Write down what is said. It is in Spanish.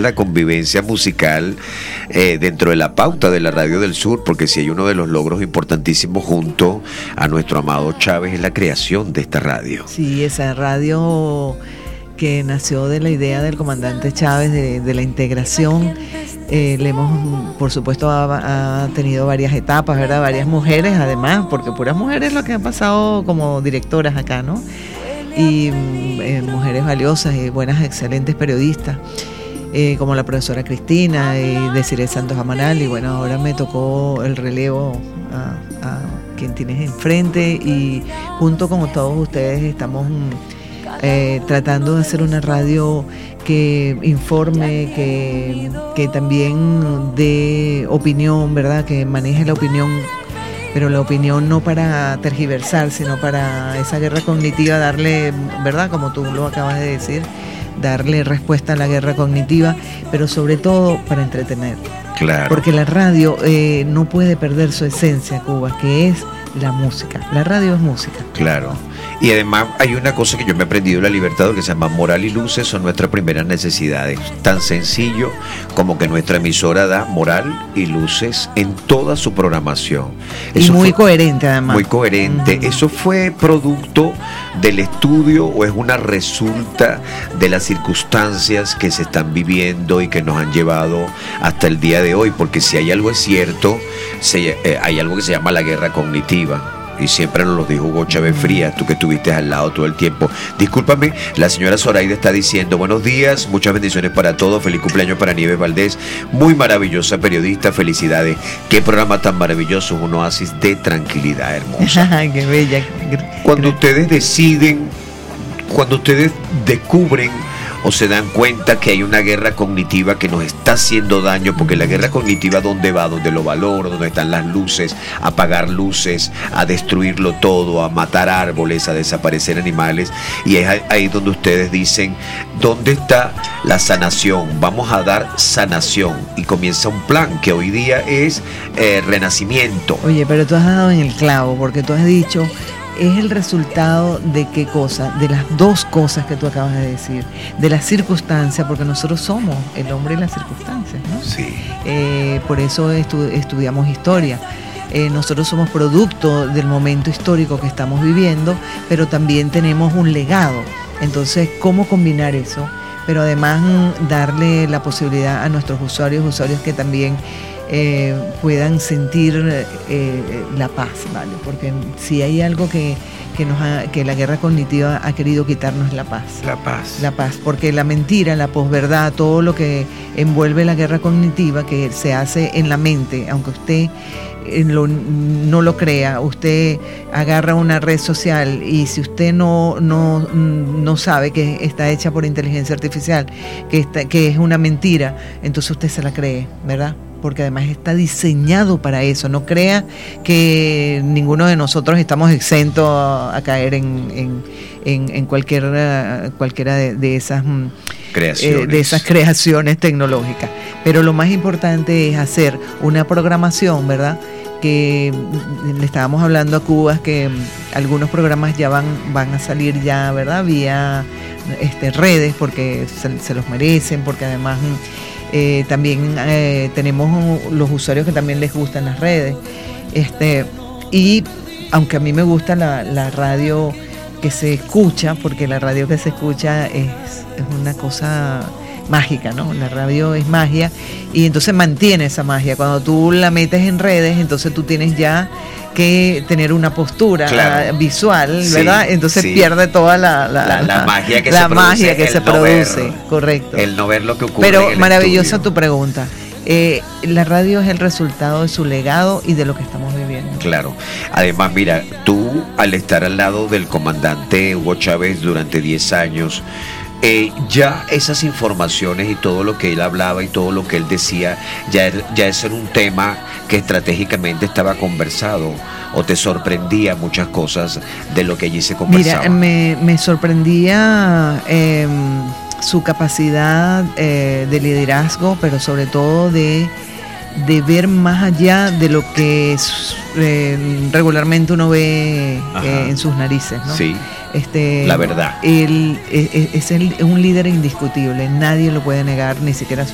la convivencia musical dentro de la pauta de la Radio del Sur, porque si hay uno de los logros importantísimos junto a nuestro amado Chávez es la creación de esta radio. Sí, esa radio que nació de la idea del comandante Chávez de la integración. Le hemos, por supuesto, ha tenido varias etapas, ¿verdad? Varias mujeres, además, porque puras mujeres lo que han pasado como directoras acá, ¿no? Y mujeres valiosas y buenas, excelentes periodistas, como la profesora Cristina y Desiree Santos Amaral. Y bueno, ahora me tocó el relevo a quien tienes enfrente, y junto con todos ustedes estamos tratando de hacer una radio que informe, que también dé opinión, ¿verdad? Que maneje la opinión, pero la opinión no para tergiversar, sino para esa guerra cognitiva, darle, ¿verdad? Como tú lo acabas de decir, darle respuesta a la guerra cognitiva, pero sobre todo para entretener. Claro. Porque la radio no puede perder su esencia, Cuba, que es la música. La radio es música. Claro. Y además hay una cosa que yo me he aprendido en La Libertador que se llama moral y luces son nuestras primeras necesidades. Tan sencillo como que nuestra emisora da moral y luces en toda su programación. Y muy coherente además. Muy coherente. Uh-huh. ¿Eso fue producto del estudio o es una resulta de las circunstancias que se están viviendo y que nos han llevado hasta el día de hoy? Porque si hay algo es cierto, hay algo que se llama la guerra cognitiva. Y siempre nos lo dijo Hugo Chávez Frías, tú que estuviste al lado todo el tiempo. Discúlpame, la señora Zoraida está diciendo: buenos días, muchas bendiciones para todos, feliz cumpleaños para Nieves Valdés, muy maravillosa periodista, felicidades. Qué programa tan maravilloso, un oasis de tranquilidad hermosa. Qué bella. Cuando ustedes deciden, cuando ustedes descubren o se dan cuenta que hay una guerra cognitiva que nos está haciendo daño, porque la guerra cognitiva, ¿dónde va? Donde lo valoro, donde están las luces, a apagar luces, a destruirlo todo, a matar árboles, a desaparecer animales, y es ahí donde ustedes dicen, ¿dónde está la sanación? Vamos a dar sanación, y comienza un plan que hoy día es renacimiento. Oye, pero tú has dado en el clavo, porque tú has dicho, es el resultado de qué cosa, de las dos cosas que tú acabas de decir, de la circunstancia, porque nosotros somos el hombre y las circunstancias, ¿no? Sí. Por eso estudiamos historia. Nosotros somos producto del momento histórico que estamos viviendo, pero también tenemos un legado. Entonces, ¿cómo combinar eso? Pero además darle la posibilidad a nuestros usuarios que también puedan sentir la paz, ¿vale? Porque si hay algo que la guerra cognitiva ha querido quitarnos, la paz. La paz, porque la mentira, la posverdad, todo lo que envuelve la guerra cognitiva que se hace en la mente, aunque usted no lo crea, usted agarra una red social y si usted no sabe que está hecha por inteligencia artificial, que es una mentira, entonces usted se la cree, ¿verdad? Porque además está diseñado para eso. No crea que ninguno de nosotros estamos exentos a caer en cualquiera de esas creaciones tecnológicas. Pero lo más importante es hacer una programación, ¿verdad? Que le estábamos hablando a Cuba, que algunos programas ya van a salir ya, ¿verdad? Vía redes, porque se los merecen, porque además también tenemos los usuarios que también les gustan las redes. Y aunque a mí me gusta la radio que se escucha, porque la radio que se escucha es una cosa mágica, ¿no? La radio es magia y entonces mantiene esa magia. Cuando tú la metes en redes, entonces tú tienes ya que tener una postura visual, ¿verdad? Entonces pierde toda la magia que se produce, correcto. El no ver lo que ocurre. Pero maravillosa tu pregunta. La radio es el resultado de su legado y de lo que estamos viviendo. Claro. Además, mira, tú al estar al lado del comandante Hugo Chávez durante 10 años, ya esas informaciones y todo lo que él hablaba y todo lo que él decía, ya ese era un tema que estratégicamente estaba conversado, o te sorprendía muchas cosas de lo que allí se conversaba. Mira, me sorprendía su capacidad de liderazgo, pero sobre todo de ver más allá de lo que regularmente uno ve en sus narices, ¿no? Sí. La verdad. Él es un líder indiscutible, nadie lo puede negar, ni siquiera